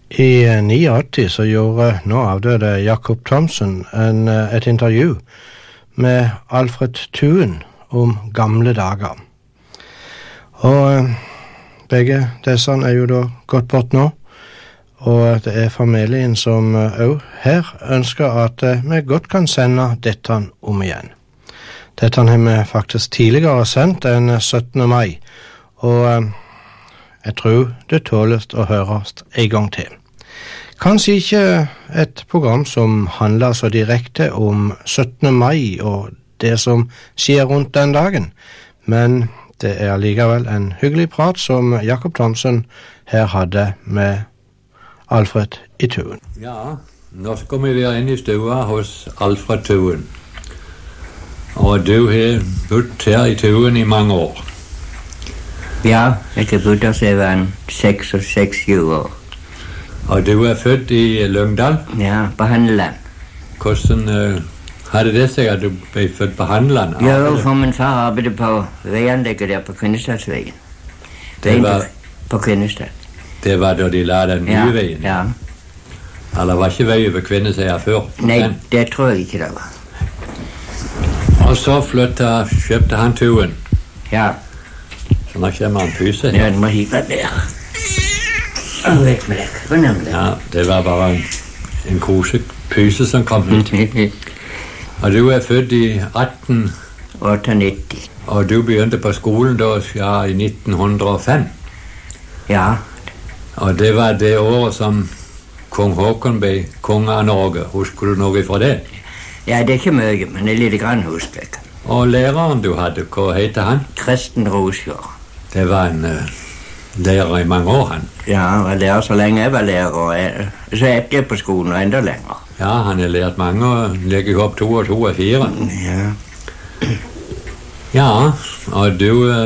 I 1989 så gjorde nå avdøde Jakob Thomsen et intervju med Alfred Thuen om gamle dager. Og begge disse jo da gått bort nå, og det familien som også her ønsker at vi godt kan sende dette om igjen. Dette har vi faktisk tidligere sendt den 17. mai, og jeg tror det tåles å høres en gang til. Kanskje ikke et program som handler så direkte om 17. mai og det som skjer rundt den dagen, men det likevel en hyggelig prat som Jakob Thomsen her hadde med Alfred i Thuen. Ja, nå skal vi være inne i stua hos Alfred Thuen. Og du har bodd her i Thuen i mange år. Ja, jeg har bodd her siden 6 år. Og du født i Lyngdal? Ja, på Handeland. Hvordan hadde det seg at du ble født på Handeland? Jo, for min far arbeidde på veianlegget der på Kvinnestadsveien. Det var på Kvinnestad. Det var da de la den nye veien? Ja. Eller var ikke vei over Kvinnestad før? Nei, det tror jeg ikke det var. Og så kjøpte han Thuen. Ja. Så nå kommer han pyse. Ja, den må hive der. Og vekk med deg. Hva nevner det? Ja, det var bare en kosepyse som kom ut. Og du født i 1898. Og du begynte på skolen da, ja, i 1905. Ja. Og det var det året som kong Håkon ble konge av Norge. Husker du noe fra det? Ja, det ikke mye, men det lite grann husker jeg. Og læreren du hadde, hva heter han? Kristen Rosjord. Det var en lærer i mange år, han. Ja, han var lærer så lenge jeg var lærer. Så jeg jeg på skolen og enda lenger. Ja, han har lært mange og legger jo opp 2 og 2 er 4. Ja. Ja, og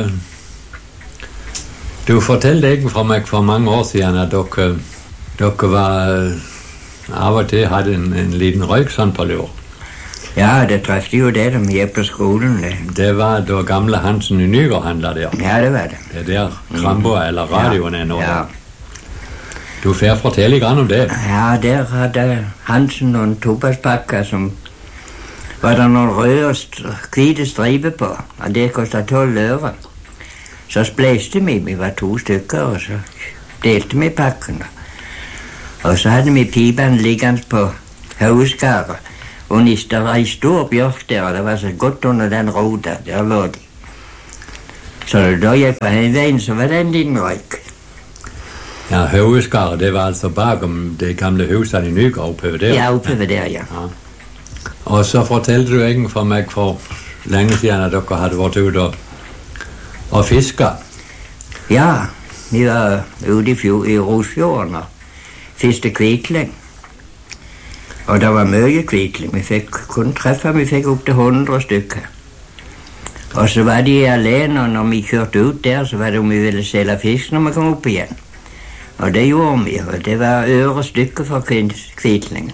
du fortalte egentlig fra meg for mange år siden at dere var av og til hadde en liten røyk sånn på lur. Ja, det trefte jo det, de gikk på skolen. Det var da gamle Hansen i Nygård handlet der. Ja, det var det. Det der Kramboa eller radioen nå. Ja. Du får fortelle grann om det. Ja, der hadde Hansen noen tobakkspakker som var det noen røde og hvite striper på, og det kostet 12 øre. Så spleiste vi var 2 stykker, og så delte vi pakkene. Og så hadde vi pipen liggende på hovedskaret, og det var en stor bjørk der, og det var så godt under den roda, der lå de. Så da jeg på den veien, så var det en liten røyk. Ja, hovedskaret, det var altså bakom det gamle huset i Nygård oppover der? Ja, oppover der, ja. Og så fortalte du egentlig for meg for lenge siden at dere hadde vært ute og fisket. Ja, vi var ute i Rosfjorden og fiskte kvitling. Og det var mye kvitling. Vi fikk opp til 100 stykker. Og så var de alene, og når vi kjørte ut der, så var det om vi ville selge fisk når vi kom opp igjen. Og det gjorde vi, og det var øre stykker for kvitlingen.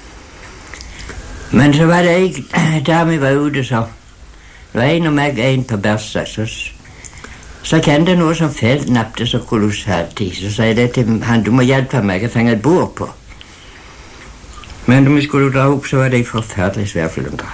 Men så var det da vi var ute, så det var en og meg, en på Bersa, så kjente jeg noe som nappte så kolossalt i. Så sa jeg det til han, du må hjelpe meg, jeg fenger et bord på. Men når vi skulle dra opp, så var det forferdelig sværflyndre.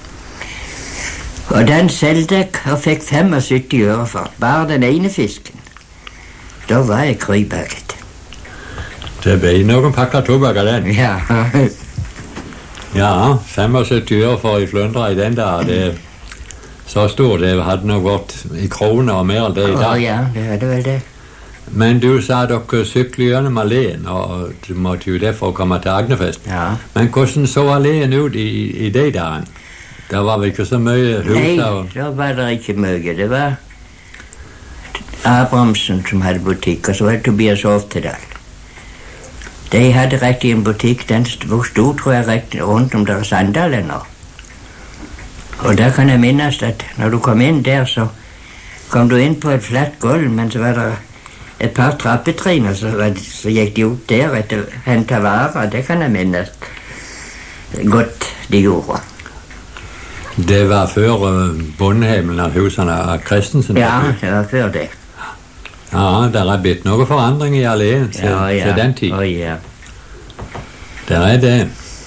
Og den solgte jeg og fikk 75 øre for, bare den ene fisken. Da var jeg krypakket. Det ble noen pakker tobakk av den. Ja. Ja, 75 øre for en flyndre i den der, det så stor, det hadde nok vært i kroner og mer enn det i dag. Ja, det hadde vel det. Men du sa dere sykler gjennom alene, og du måtte jo derfor komme til Agnefest. Ja. Men hvordan så alene ut i de dagene? Det var vel ikke så mye hus? Nei, da var det ikke mye. Det var Abrahamsen som hadde butikk, og så var det Tobias Oftedal. De hadde rett i en butikk, den var stor, tror jeg, rett rundt om deres Sandal ennå. Og da kan jeg minnes at når du kom inn der, så kom du inn på et flatt gulv, men så var det et par trappetrinn, og så gikk de opp der etter å hente varer. Det kan jeg minnes godt de gjorde. Det var før Bondheimen av husene av Christensen? Ja, det var før det. Ja, det blitt noe forandring i alleen til den tid. Ja. Det det.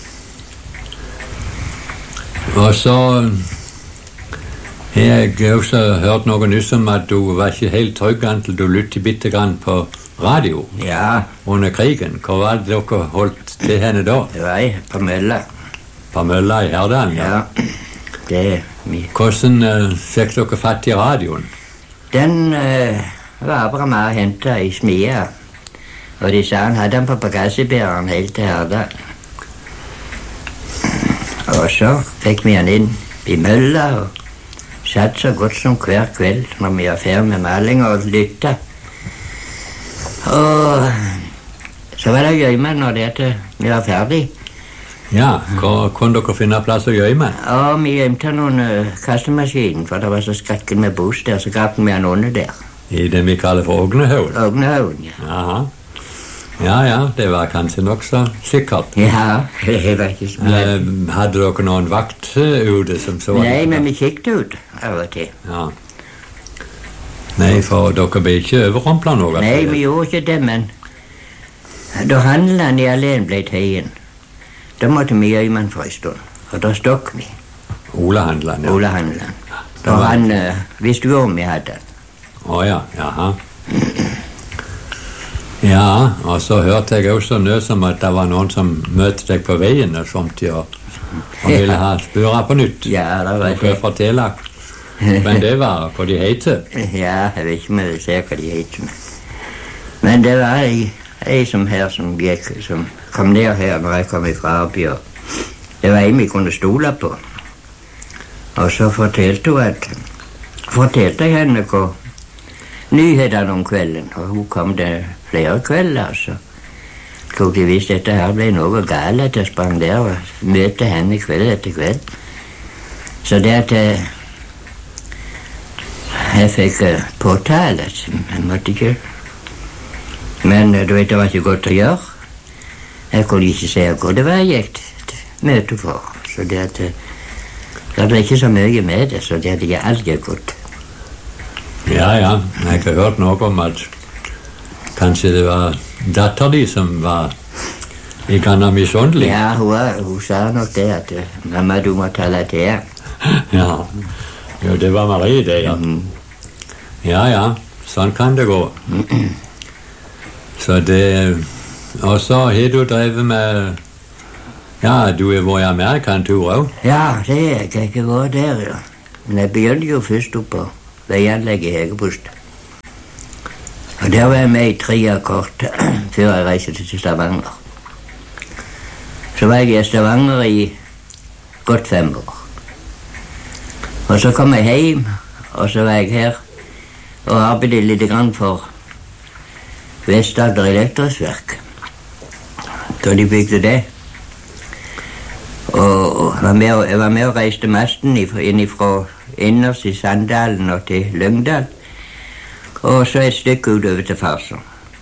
Og så har jeg også hørt noe nyss om at du var ikke helt trygg til du lyttet bitte grann på radio under krigen. Hvor var det dere holdt til henne da? Det var på Mølla. På Mølla i Herdal? Ja, det mye. Hvordan fikk dere fatt i radioen? Den var bare med å hente i smia. Og de sa han hadde den på bagasjebæreren helt til Herdal. Og så fikk vi han inn i Mølla og satt så godt som hver kveld når vi var ferdig med maling og lytta. Og så var det gjøyme når vi var ferdig. Ja, hvor kunne dere finne plass å gjøyme? Ja, vi gjemte noen kastemaskinen, for det var så skrekken med bos der, så gravde vi han under der. I det vi kaller for Ognehaugen? Ognehaugen, ja. Aha. Ja, det var kanskje nok så sikkert. Ja, det var ikke så mye. Hadde dere noen vakt ute som så? Nei, men vi kikket ut av og til. Ja. Nei, for dere ble ikke overrumplet noe? Nei, vi gjorde ikke det, men da handelen i alene ble tegjen, da måtte vi gjemme han for en stund, og da stokk vi. Olahandelen, ja. Olahandelen. Da han visste jo om vi hadde den. Åja, jaha. Ja, og så hørte jeg også nøs om at det var noen som møtte deg på veien og sånt, og ville ha spørre på nytt. Ja, det var det. Fortelle. Men det var hva de heter. Ja, jeg vet ikke om jeg vil se hva de heter. Men det var ei som gikk, som kom ned her når jeg kom ifra Arbjørn. Det var en vi kunne stole på. Og så fortalte jeg henne hva nyhetene om kvelden, og hun kom det flere kvelder, så tok de visst dette her ble noe galt at jeg sprang der og møtte henne kveld etter kveld. Så det at jeg fikk påtale, jeg måtte ikke, men du vet, det var ikke godt å gjøre. Jeg kunne ikke se hva det var jeg gikk til møte for, så det at det ble ikke så mye med det, så det hadde ikke alt gikk godt. Ja, jeg har hørt noe om at kanskje det var datter di som var i grann misundelig. Ja, hun sa nok det at mamma, du må tale til. Ja, jo, det var Marie det, ja. Ja, sånn kan det gå. Så det, og så har du drevet med, ja, du har vært i Amerika en tur også. Ja, det er jeg ikke vært der, ja. Men jeg begynte jo først opp på veianlegget i Hegepost. Og der var jeg med i 3 kort før jeg reiste til Stavanger. Så var jeg i Stavanger i godt 5 år. Og så kom jeg hjem, og så var jeg her og arbeidet litt grann for Vest-Agder Elektrisk, da de bygde det. Og jeg var med og reiste masten inn fra innerst i Sandalen og til Lyngdal, og så et stykke utover til Farsund.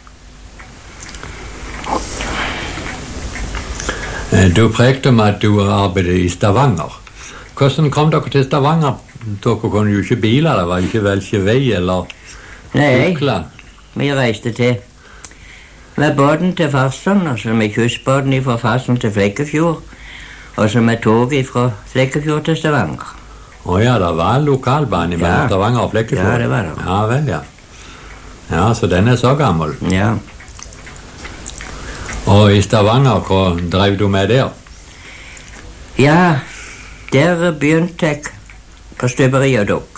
Du prekte om at du arbeidet i Stavanger. Hvordan kom dere til Stavanger? Dere kunne jo ikke biler, det var ikke vei eller sykler. Nei, vi reiste til med båten til Farsund, og så med kystbåten fra Farsund til Flekkefjord, og så med toget fra Flekkefjord til Stavanger. Ja, det var en lokalbane mellom Stavanger og Flekkefjord. Ja, det var det. Ja, vel, ja. Ja, så den er så gammel. Ja. Og i Stavanger, hva drev du med der? Ja, der begynte jeg på støperi og dokk.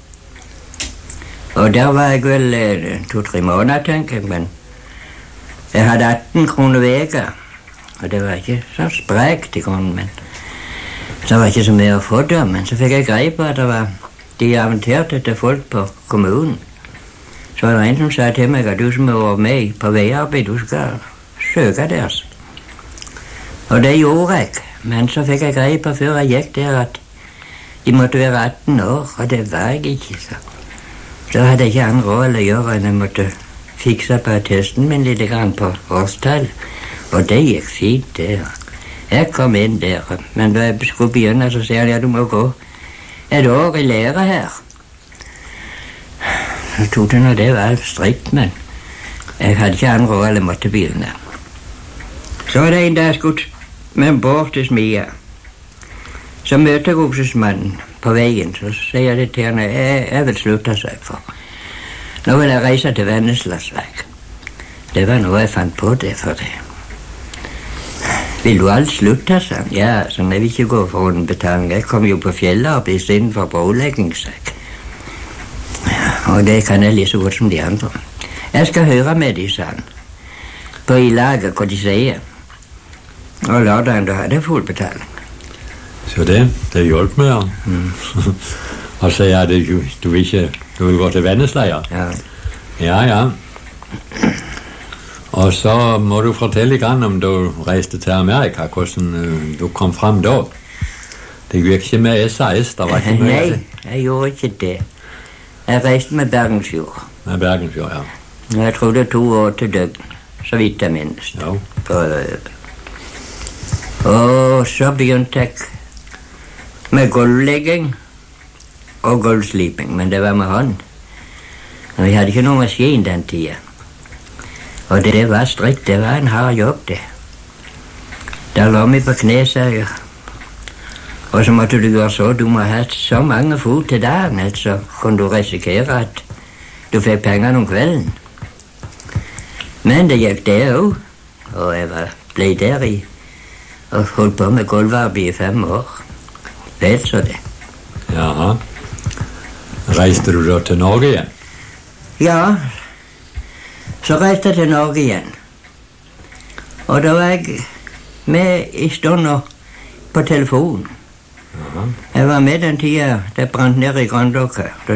Og der var jeg vel 2-3 måneder, tenker jeg, men jeg hadde 18 kroner vega, og det var ikke så sprekt i grunnen, men det var ikke så mye å få der, men så fikk jeg greie på at de inviterte etter folk på kommunen. Så var det en som sa til meg at du som har vært med på veiarbeid, du skal søke deres. Og det gjorde jeg, men så fikk jeg greie på før jeg gikk der at de måtte være 18 år, og det var jeg ikke, så. Så hadde jeg ikke annen råd å gjøre enn jeg måtte fikse på attesten min litt grann på årstall, og det gikk fint, det. Jeg kom inn der, men da jeg skulle begynne, så sier han, ja, du må gå et år i lære her. Så tok det når det var strikt, men jeg hadde ikke andre råd, eller måtte begynne. Så var det en dag jeg skulle med bort til smia. Så møter jeg oppsynsmannen på veien, så sier jeg til henne, jeg vil slutte seg for. Nå vil jeg reise til Venneslasveg. Det var noe jeg fant på det for det. Vil du alt slutte, sa han? Ja, så jeg vil ikke gå for en betaling. Jeg kom jo på fjellet opp i stedet for broleggingssekk. Og det kan jeg like så godt som de andre. Jeg skal høre med de, sa han. På i laget hva de sier. Og lørdagen da hadde jeg full betaling. Så det hjalp meg, ja. Og så ja, du vil gå til Vennesla, Ja. Ja. Og så må du fortelle grann om du reiste til Amerika, hvordan du kom frem da. Det gikk ikke med SAS, det var ikke med. Nei, jeg gjorde ikke det. Jeg reiste med Bergensfjord. Med Bergensfjord, ja. Jeg tror det 2 år til døgn, så vidt jeg minnes. Ja. Og så begynte jeg med gulvlegging og gulvsliping, men det var med hånd. Og vi hadde ikke noen maskin den tiden. Og det var strikt, det var en hard jobb, det. Da lå vi på kne, sa jeg. Og så måtte du gjøre så, du må ha så mange fot til dagen, så kunne du risikere at du fikk pengene om kvelden. Men det gikk det også, og jeg ble der i, og holdt på med gulvarbeid i 5 år. Vel så det. Jaha. Reiste du da til Norge igjen? Ja, så reiste jeg til Norge igjen. Og da var jeg med i stunder på telefonen. Jeg var med den tida det brant ned i Grandokka, da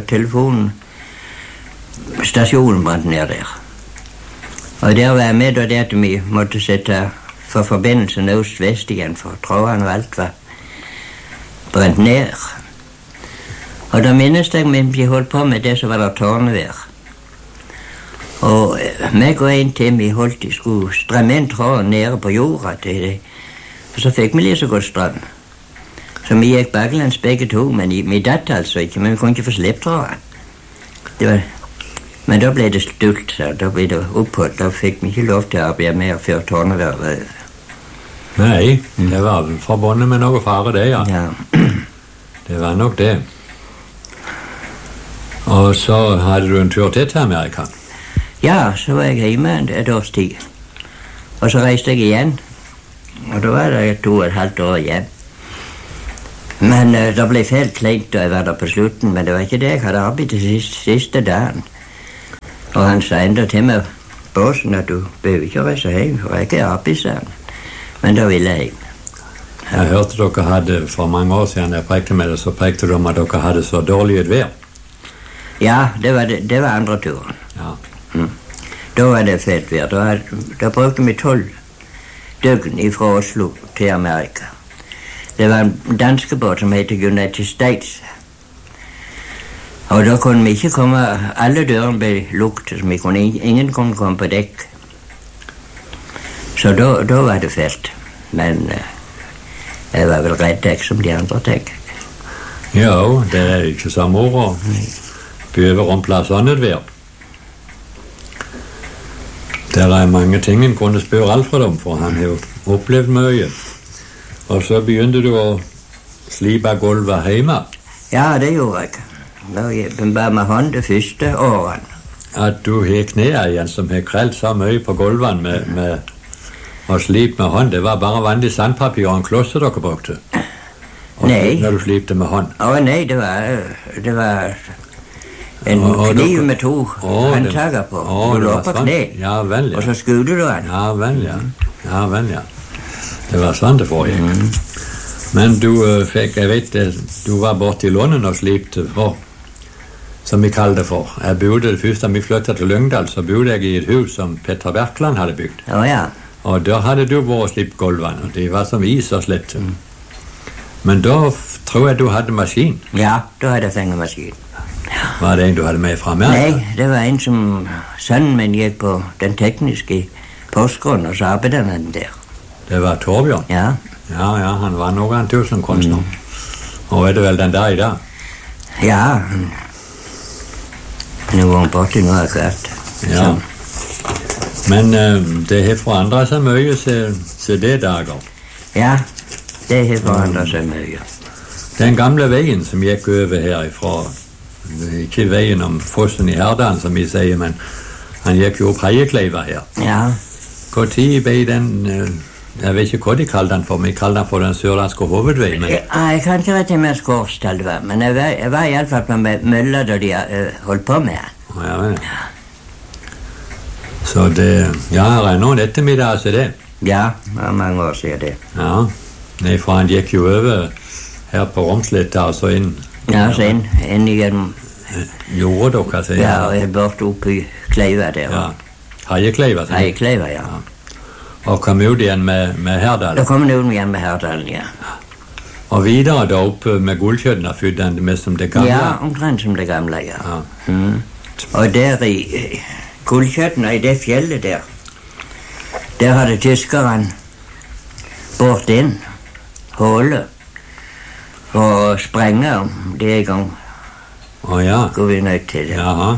stasjonen brant ned der. Og der var jeg med da det at vi måtte sette for forbindelsen øst-vest igjen, for trådene og alt var brent ned. Og da minnes jeg vi holdt på med det som var der tårnevær. Og meg og en til vi skulle strømme inn tråden nede på jorda til det. Og så fikk vi litt så godt strøm. Så vi gikk baklengs begge to, men vi datt altså ikke, men vi kunne ikke få slipp tråden. Men da ble det stult, så da ble det oppholdt. Da fikk vi ikke lov til å arbeide mer før tårnevær var over. Nei, det var forbundet med noe fare det, ja. Det var nok det. Og så hadde du en tur til Amerika? Ja, så var jeg hjemme et års tid. Og så reiste jeg igjen. Og da var det 2,5 år igjen. Men det ble fælt kleint da jeg var der på slutten, men det var ikke det. Jeg hadde arbeidet siste dagen. Og han sa enda til meg, båsen, at du behøver ikke reise hjem, for jeg er arbeid, sa han. Men da ville jeg hjem. Ja. Jeg hørte dere hadde, for mange år siden jeg prekte med det, så prekte du om at dere hadde så dårlig et vær. Ja, det var andre turen. Ja. Da var det fælt vær. Da brukte vi 12 døgn fra Oslo til Amerika. Det var en danskebåt som heter United States. Og da kunne vi ikke komme, alle dørene ble lukket, så ingen kunne komme på dekk. Så da var det fælt. Men jeg var vel redd ikke som de andre tenker. Ja, det er ikke så moro. Behøver om plass annet vær. Der er mange ting en kunne spørre Alfred om, for han har opplevd mye. Og så begynte du å slipe gulvet hjemme. Ja, det gjorde jeg. Bare med hånd det første årene. At du har knæet igjen som har krelt så mye på gulvene med å slipe med hånd, det var bare vanlig sandpapir og en klosse dere brukte? Nei. Når du slipte med hånd? Nei, det var en kniv med 2 håndtaker på. Du lå på kne, ja, vel, ja. Og så skudde du den. Ja, vel, ja. Ja, vel, ja. Det var sånn det foregikk. Men du fikk, jeg vet det, du var borte i London og slipte for, som vi kaller det for. Jeg bodde det første vi flyttet til Lyngdal, så bodde jeg i et hus som Petter Berkland hadde bygd. Ja. Og der hadde du vært og slipt gulvene, og de var som is og slett. Men da tror jeg du hadde maskin. Ja, da hadde jeg fengt maskin. Var det en du hadde med fra Amerika? Nei, det var en som sønnen min gikk på den tekniske Porsgrunn, og så arbeidet han der. Det var Torbjørn? Ja. Ja, han var noe av en tusenkunstner. Og er det vel den der i dag? Ja, Nu var han borte nå akkurat. Ja. Men det har forandret seg mye til det dager. Ja, det har forandret seg mye. Den gamle veien som gikk over herifra, ikke veien om fossen i Herdalen som vi sier, men han gikk jo opp Heiekleiva her. Ja. Hvor tid ble den, jeg vet ikke hva de kalte den for, men jeg kalte den for den sørlandske hovedvei. Men... Jeg kan ikke rette med Skårstad det var, men jeg var i alle fall på mølla da de holdt på med den. Ja, vel. Så det, ja, her er noen ettermiddag, altså det. Ja, det var mange år siden det. Ja, nei, for han gikk jo over her på Romsletta, altså inn. Ja, så inn igjennom. Gjorde dere, altså? Ja, og jeg bort opp i Kleiva der. Ja, Heiekleiva. Heiekleiva, ja. Og kom ut igjen med Herdalen. Da kom han ut igjen med Herdalen, ja. Og videre da oppe med Gullkjøtten og fydde han det mest som det gamle? Ja, omtrent som det gamle, ja. Ja. Og der i Gullkjøtten, i det fjellet der hadde tyskerne bort inn hullet og sprenge om det en gang. Ja. Går vi nødt til det. Jaha.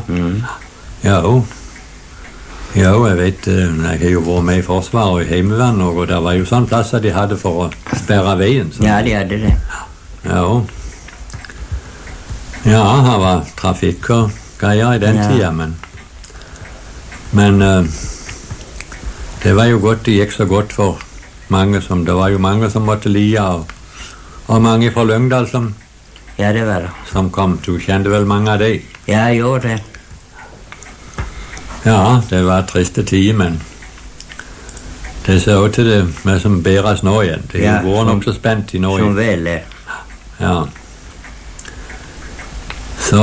Ja, jeg vet, jeg har jo vært med i Forsvaret og i Heimevernet, og det var jo sånn plasser de hadde for å sperre veien. Så. Ja, de hadde det. Ja, her var trafikk og greier i den tida, men det var jo godt, det gikk så godt for mange som, det var jo mange som måtte lia, og mange fra Lyngdal som, ja, det var det. Som kom, du kjente vel mange av de? Ja, jeg gjorde det. Ja, det var triste tid, men det ser ut til det med som bedres nå igjen. Det er jo vært nok så spent i Norge. Som vel er. Ja. Så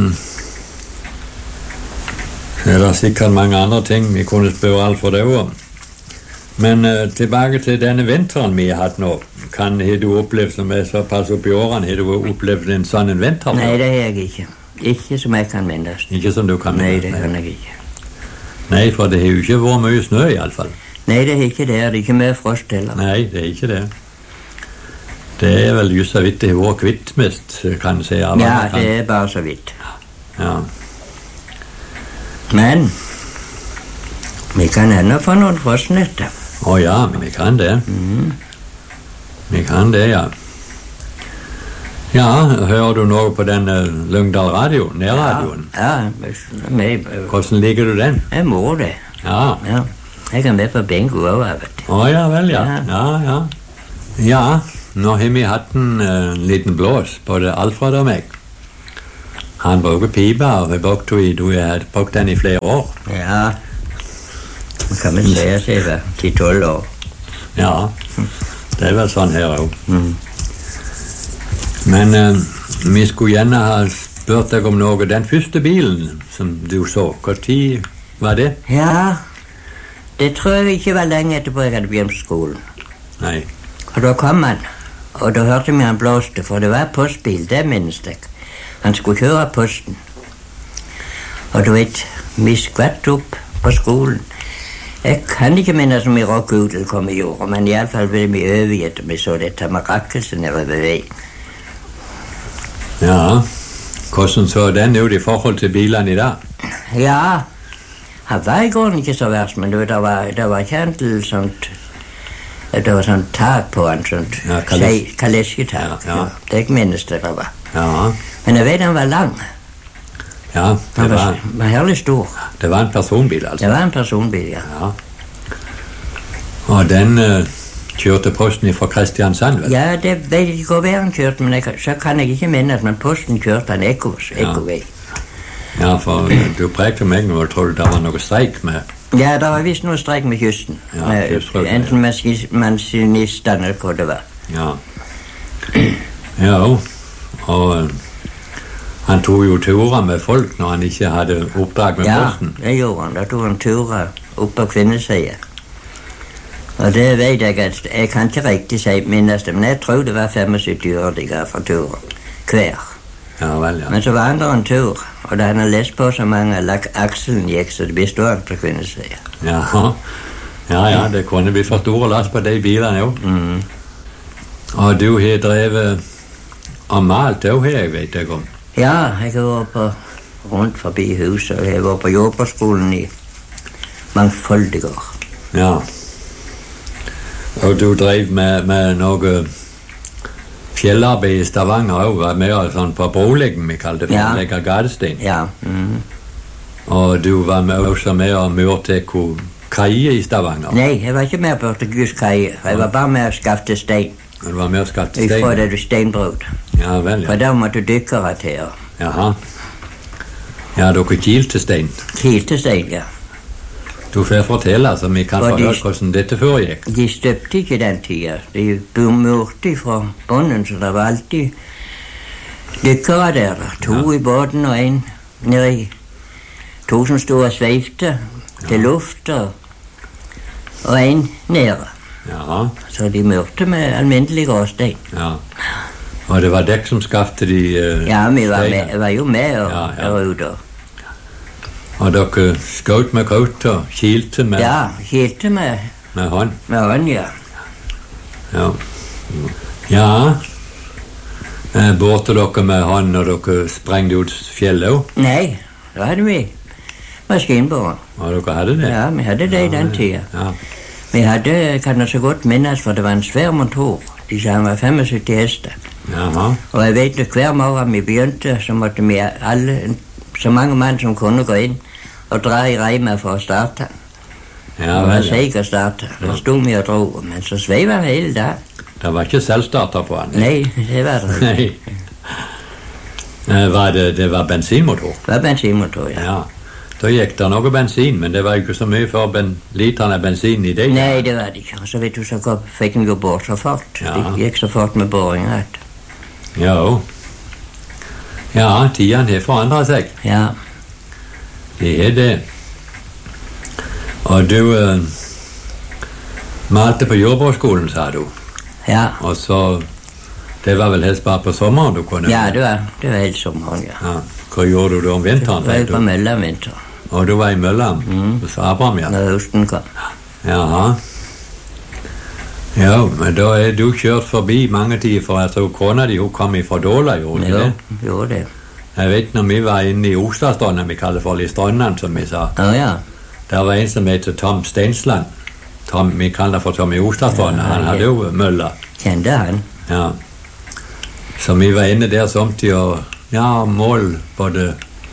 er det sikkert mange andre ting vi kunne spørre alt for det om. Men tilbake til denne vinteren vi har hatt nå. Har du opplevd, som er såpass opp i årene, har du opplevd en sånn en vinter? Nei, det har jeg ikke. Ikke som jeg kan minnes. Ikke som du kan minnes? Nei, det kan jeg ikke. Nei, for det har jo ikke vært mye snø i alle fall. Nei, det er ikke det. Det er ikke mye frost heller. Nei, det er ikke det. Det er vel just så vidt det har vært kvitt mest, kan jeg si. Ja, det er bare så vidt. Ja. Men vi kan ennå få noen frostnetter. Ja, men vi kan det. Vi kan det, ja. Ja, hører du noe på den Lyngdal radio, nærradioen? Ja. Hvordan liker du den? Jeg må det. Ja. Jeg kan være på bingo også, vet du. Ja vel, ja. Ja, nå har vi hatt en liten blås, både Alfred og meg. Han bruker pipa, og vi har brukt den i flere år. Ja, man kan vel si at det var 10-12 år. Ja, det er vel sånn her også. Men vi skulle gjerne ha spurt deg om noe. Den første bilen som du så, hvor tid var det? Ja, det tror jeg ikke var lenge etterpå jeg hadde begynt på skolen. Nei. Og da kom han, og da hørte vi han blåste, for det var postbil, det minnes jeg. Han skulle kjøre posten. Og du vet, vi skvatt opp på skolen. Jeg kan ikke minnes om vi råk ut eller kom i jorda, men i alle fall ble vi overgitt, og vi så dette mirakelsen nede ved veien. Ja, hvordan så den ut i forhold til bilene i dag? Ja, han var i grunnen ikke så verst, men det var kjentel sånt, det var sånt tak på han, sånt kalesjetak. Ja. Det minnes det var. Ja. Men jeg vet han var lang. Ja, det var herlig stor. Det var en personbil, altså? Det var en personbil, ja. Og den kjørte posten fra Kristiansand, vel? Ja, det vet jeg ikke hvor han kjørte, men så kan jeg ikke minnes, men posten kjørte han ekkovei. Ja, for du prekte meg nå, og trodde det var noe streik med... Ja, det var visst noe streik med kysten. Ja, enten maskinistene eller hva det var. Ja, og han tog jo turer med folk når han ikke hadde oppdrag med posten. Ja, det gjorde han. Da tog han turer opp på kvinnesiden. Og det vet jeg at jeg kan ikke riktig si minnes det, men jeg tror det var 75 år de ga for turen hver. Ja, vel, ja. Men så var det en tur, og da han hadde lest på så mange akselen gikk, så det ble stående på kvinnesiden. Ja, det kunne bli for store last på de bilene jo. Og du har drevet og malt det, jeg vet jeg om. Ja, jeg har vært på rundt forbi huset, og jeg var på jordbruksskolen i mangfoldige år. Ja. Og du drev med noe fjellarbeid i Stavanger også, var med sånn på brolegging, vi kalte det, for å legge gatesten. Ja. Og du var også med og murte kaie i Stavanger? Nei, jeg var ikke med på Portugus kaie. Jeg var bare med å skaffe stein. Du var med å skaffe stein? Ifra det du steinbrud. Ja, vel, ja. For da måtte du dykkere til. Jaha. Ja, dere kilte stein? Kilte stein, ja. Du får fortelle, så vi kan få høre hvordan dette foregikk. De støpte ikke den tida. De murte fra bånden, så det var alltid dykkere der. To i båten og en nedi. To som stod og sveivte til luft, og en nede. Jaha. Så de murte med alminnelig gråstein. Ja. Og det var dekk som skaffte de ja, vi var jo med og ute. Og dere skjøt med kraut og kilte med... Ja, kilte med hånd. Med hånd, ja. Ja. Ja. Bårte dere med hånd når dere sprengte ut fjellet også? Nei, da hadde vi maskinbåren. Og dere hadde det? Ja, vi hadde det i den tida. Ja. Vi hadde, kan jeg så godt minnes, for det var en svær motor. De sa han var 75 hester. Jaha. Og jeg vet at hver morgen vi begynte, så måtte vi alle... så mange mann som kunne gå inn og dra i reimet for å starte. Ja, det var vel. sikkert å starte. Da stod vi og dro, men så svei han hele dag. Det var ikke selvstarter på han? Nei, det var det. Nei. Det var bensinmotor? Det var bensinmotor, ja. Ja. Da gikk det noe bensin, men det var ikke så mye for literne bensin i det. Nei, det var det ikke. Og så vet du, så fikk vi jo båt så fort. Ja. Det gikk så fort med båringen. Ja, ja, tidene har forandret seg. Ja. Det er det. Og du malte på jordbruksskolen, sa du. Ja. Og så, det var vel helst bare på sommeren du kunne? Ja, det var helt sommeren, ja. Ja. Hva gjorde du da om vinteren? Jeg var jo på mølla om vinteren. Og du var i mølla hos Abraham, ja? Når høsten kom. Jaha. Ja, men da er du kjørt forbi mange tider, for jeg tror kona di, hun kom fra Dåla, gjorde jo, det? Gjorde det. Jeg vet når vi var inne i Ostadstrønda, vi kaller for Listrøndan, som vi sa. Ja. Der var en som heter Tom Steinsland. Vi kaller for Tom i Ostadstrønda, han hadde jo mølla. Kjente han? Ja. Så vi var inne der samtidig, og mål både...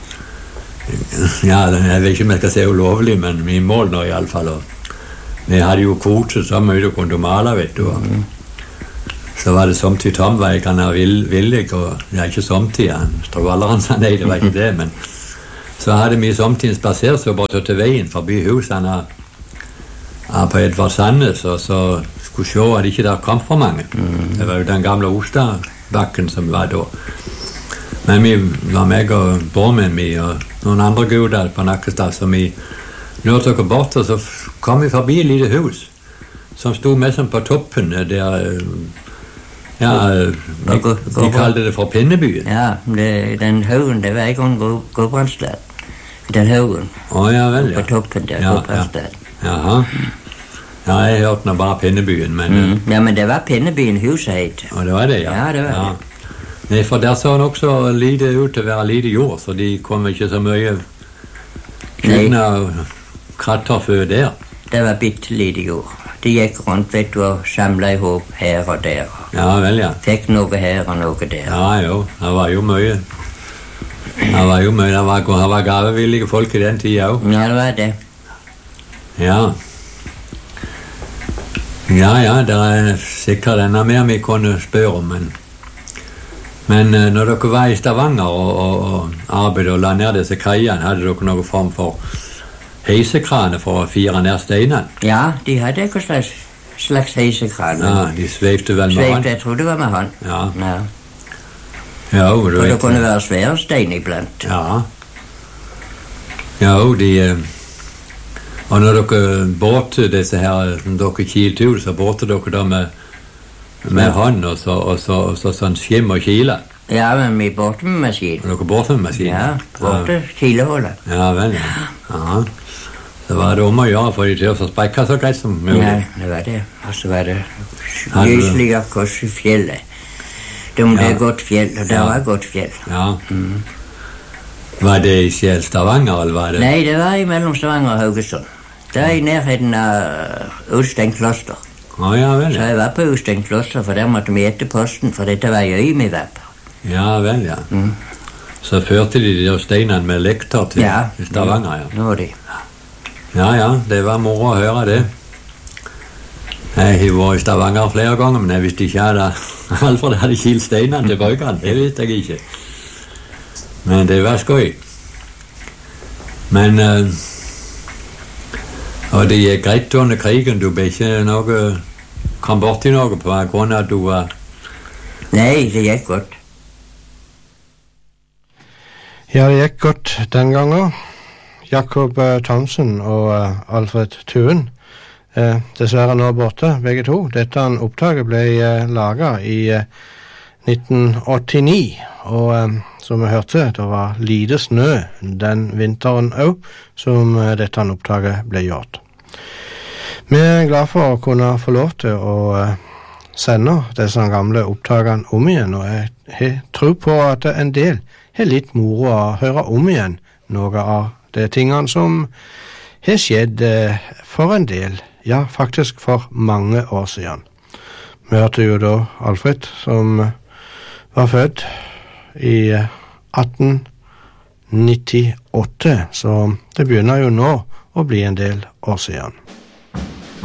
Ja, jeg vet ikke om jeg skal si ulovlig, men vi mål nå i alle fall, og vi hadde jo kvote så mye du kunne male, vet du. Så var det samtidig Tom var jeg kan ha villig, og ja, ikke samtidig, han stråleren sa nei, det var ikke det, men så hadde vi samtidig spasert så bare til veien forbi husene på Edvard Sandnes, og så skulle se at ikke der kom for mange. Det var jo den gamle Ostadbakken som var da. Men vi var meg og Bormen og noen andre guder på Nakkestad, så vi lurte dere bort, og så kom vi forbi et lite hus som stod med som på toppen der, de kalte det for Pinnebyen. Ja, den haugen, det var ikke en Gudbrandsdal. Den haugen. Ja vel, ja. På toppen der, Gudbrandsdal. Jaha. Ja, jeg hørte nå bare Pinnebyen, men... Ja, men det var Pinnebyen huset heit. Og det var det, ja. Ja, det var det. Nei, for der så han også lite ut til å være lite jord, så de kom ikke så mye kvinner og kratterfø der. Det var bitte lite jord. De gikk rundt, vet du, og samlet i håp her og der. Ja, vel, ja. Fikk noe her og noe der. Ja, jo, det var jo mye. Det var gavevillige folk i den tida også. Ja, det var det. Ja. Ja, det er sikkert enda mer vi kunne spørre om, men når dere var i Stavanger og arbeidet og la ned disse kaiene, hadde dere noen form for heisekrane for å fire ned steinene? Ja, de hadde ikke slags heisekrane. Ja, de sveivte vel med hånd? Jeg tror det var med hånd. Ja. Ja, og det kunne være svære stein iblant. Ja. Ja, og når dere båte disse her, som dere kilte ut, så båte dere da med hånd og så sånn skim og kile? Ja, men vi båte med maskin. Og dere båte med maskin? Ja, båte kilehålet. Ja, vel, ja. Så var det om å gjøre for de til å sprekke så greit som mulig. Ja, det var det. Og så var det lyselig akkurs i fjellet. Det er godt fjell, og det var godt fjell. Ja. Var det i Stavanger, eller var det? Nei, det var mellom Stavanger og Haugesund. Det er i nærheten av Ulstein kloster. Ja vel, Så ja. jeg var på Ulstein kloster, for der måtte vi ete posten, for dette var øy vi var på. Ja vel, ja. Så førte de steinene med lekter til Stavanger, ja. Nå de. Ja, det var moro å høre det. Jeg har vært i Stavanger flere ganger, men jeg visste ikke at Alfred hadde kilt steinene til brøkene. Det visste jeg ikke. Men det var skøy. Men og det gikk greit under krigen. Du ble ikke kom borti noe på grunn av at du var... Nei, det gikk godt. Ja, det gikk godt den gangen. Jakob Thomsen og Alfred Thuen dessverre nå borte, begge to. Dette opptaket ble laget i 1989, og som vi hørte, det var lite snø den vinteren også, som dette opptaket ble gjort. Vi er glad for å kunne få lov til å sende disse gamle opptakene om igjen, og jeg tror på at en del er litt moro å høre om igjen noe av de tingene som har skjedd for en del, ja, faktisk for mange år siden. Vi hørte jo da Alfred, som var født i 1898, så det begynner jo nå å bli en del år siden.